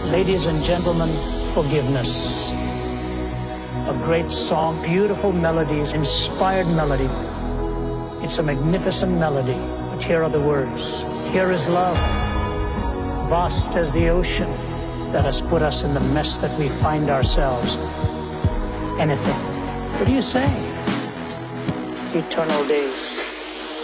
Ladies and gentlemen, forgiveness. A great song, beautiful melodies, inspired melody. It's a magnificent melody, but here are the words. Here is love, vast as the ocean, that has put us in the mess that we find ourselves. Anything. What do you say? Eternal days.